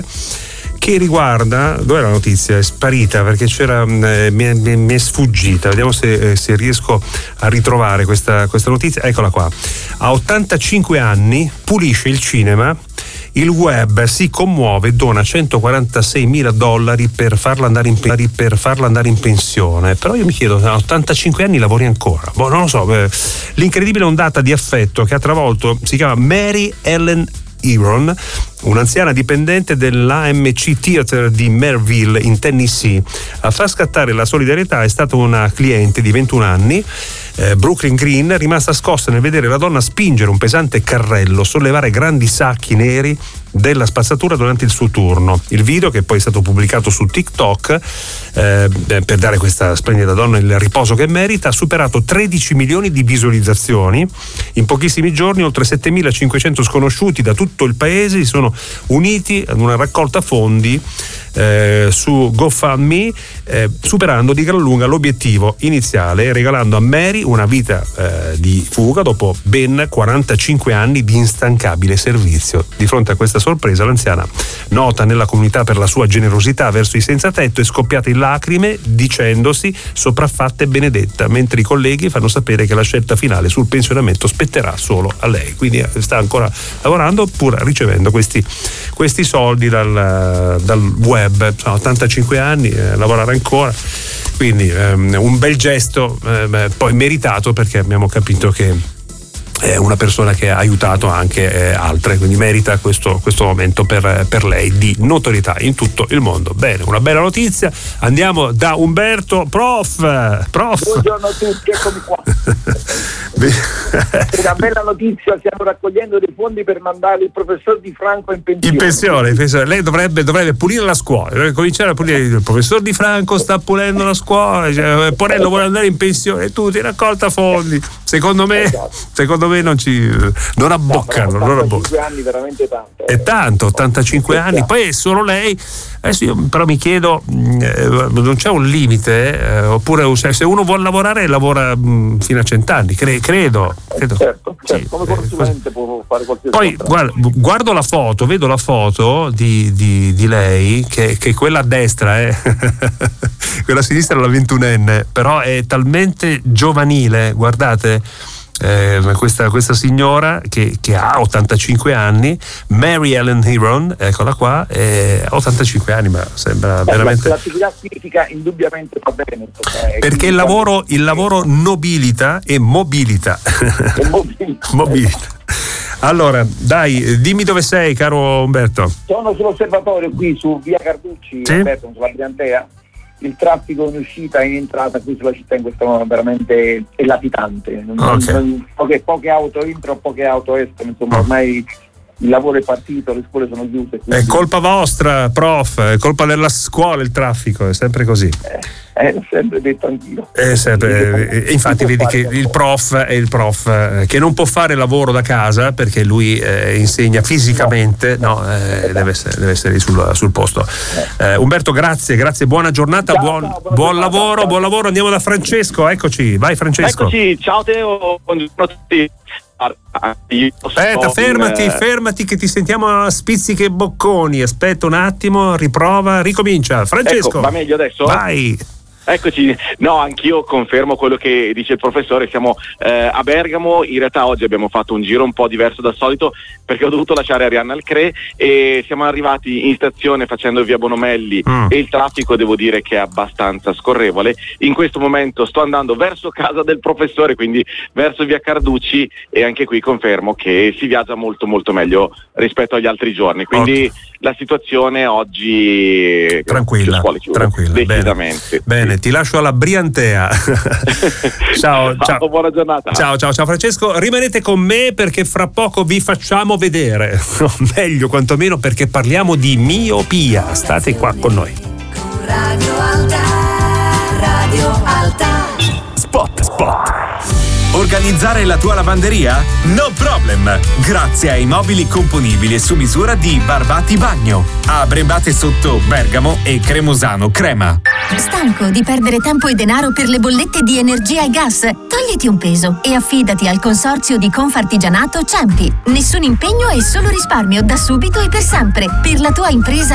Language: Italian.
che riguarda, dov'è la notizia? È sparita perché mi è sfuggita. Vediamo se riesco a ritrovare questa notizia. Eccola qua. A 85 anni pulisce il cinema, il web si commuove, dona $146.000 per farla andare in pensione. Però io mi chiedo, a 85 anni lavori ancora? Non lo so. L'incredibile ondata di affetto che ha travolto, si chiama Mary Ellen Heron, un'anziana dipendente dell'AMC Theater di Maryville in Tennessee. A far scattare la solidarietà è stata una cliente di 21 anni, Brooklyn Green, rimasta scossa nel vedere la donna spingere un pesante carrello, sollevare grandi sacchi neri della spazzatura durante il suo turno. Il video, che poi è stato pubblicato su TikTok per dare a questa splendida donna il riposo che merita, ha superato 13 milioni di visualizzazioni. In pochissimi giorni oltre 7.500 sconosciuti da tutto il paese si sono uniti ad una raccolta fondi su GoFundMe, superando di gran lunga l'obiettivo iniziale, regalando a Mary una vita di fuga dopo ben 45 anni di instancabile servizio. Di fronte a questa sorpresa, l'anziana, nota nella comunità per la sua generosità verso i senza tetto, è scoppiata in lacrime dicendosi sopraffatta e benedetta, mentre i colleghi fanno sapere che la scelta finale sul pensionamento spetterà solo a lei. Quindi sta ancora lavorando pur ricevendo questi soldi dal web. 85 anni, lavorare ancora, quindi un bel gesto, poi meritato, perché abbiamo capito che è una persona che ha aiutato anche altre, quindi merita questo momento per lei di notorietà in tutto il mondo. Bene, una bella notizia. Andiamo da Umberto. Prof. Buongiorno a tutti, eccomi qua. Una bella notizia, stiamo raccogliendo dei fondi per mandare il professor Di Franco in pensione. Lei dovrebbe pulire la scuola, dovrebbe cominciare a pulire. Il professor Di Franco sta pulendo la scuola, Porello vuole andare in pensione e tu ti raccolta fondi. Secondo me non abboccano. 85 anni veramente tanto. È tanto, 85 anni. Poi è solo lei. Adesso io però mi chiedo, non c'è un limite? Oppure se uno vuole lavorare, lavora fino a 100 anni, credo. Certo, sì, come consulente può fare qualsiasi poi guardo la foto, vedo la foto di lei, che quella a destra quella a sinistra è la 21enne, però è talmente giovanile, guardate. Questa signora che ha 85 anni, Mary Ellen Heron, eccola qua, ha 85 anni, ma sembra veramente. L'attività fisica indubbiamente va bene, perché il lavoro nobilita e mobilita. Mobilita. Allora, dai, dimmi dove sei, caro Umberto. Sono sull'osservatorio qui su via Carducci, sì? Umberto, sulla Briantea. Il traffico in uscita e in entrata qui sulla città in questo momento veramente è latitante. Poche auto entrano, poche auto escono, insomma ormai il lavoro è partito, le scuole sono chiuse. Quindi... È colpa vostra, prof, è colpa della scuola il traffico, è sempre così. L'ho sempre detto anch'io. Infatti vedi che il prof è il prof che non può fare lavoro da casa perché lui insegna fisicamente, deve essere sul posto. Umberto, grazie, buona giornata, buon lavoro, andiamo da Francesco, eccoci, vai Francesco. Eccoci, ciao Teo, buongiorno a tutti. Aspetta, fermati che ti sentiamo a spizzichi e bocconi. Aspetta un attimo, riprova, ricomincia. Francesco, ecco, va meglio adesso? Vai. Eccoci, no, anch'io confermo quello che dice il professore, siamo a Bergamo, in realtà oggi abbiamo fatto un giro un po' diverso dal solito perché ho dovuto lasciare Arianna al CRE e siamo arrivati in stazione facendo via Bonomelli e il traffico devo dire che è abbastanza scorrevole. In questo momento sto andando verso casa del professore, quindi verso via Carducci, e anche qui confermo che si viaggia molto molto meglio rispetto agli altri giorni, quindi la situazione oggi tranquilla, decisamente. Bene, ti lascio alla Briantea. ciao, buona giornata. Ciao Francesco, rimanete con me perché fra poco vi facciamo vedere, meglio quantomeno, perché parliamo di miopia. State qua con noi. Radio Alta. Spot. Organizzare la tua lavanderia? No problem! Grazie ai mobili componibili e su misura di Barbati Bagno. A Brembate Sotto Bergamo e Cremosano Crema. Stanco di perdere tempo e denaro per le bollette di energia e gas? Togliti un peso e affidati al consorzio di Confartigianato Ciampi. Nessun impegno e solo risparmio da subito e per sempre. Per la tua impresa